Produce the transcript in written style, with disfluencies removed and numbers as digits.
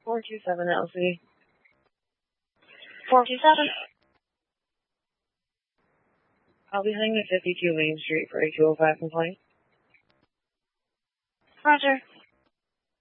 427 LC. 427. I'll be heading to 52 Main Street for a 205 complaint. Roger.